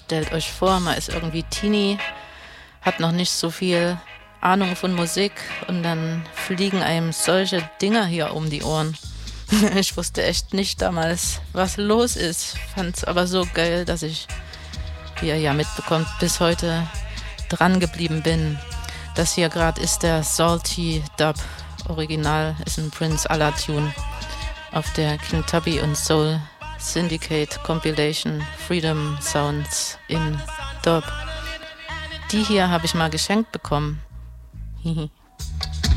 stellt euch vor, man ist irgendwie Teenie, hat noch nicht so viel Ahnung von Musik und dann fliegen einem solche Dinger hier um die Ohren. Ich wusste echt nicht damals, was los ist, fand's aber so geil, dass ich, wie ihr ja mitbekommt, bis heute dran geblieben bin. Das hier gerade ist der Salty Dub. Original ist ein Prince à la Tune auf der King Tubby und Soul Syndicate Compilation Freedom Sounds in Dub. Die hier habe ich mal geschenkt bekommen. Hihi.